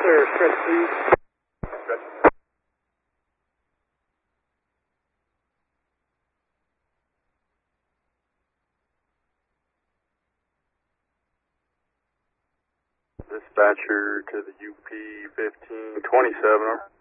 Clear, stretch please. Dispatcher to the UP 1527.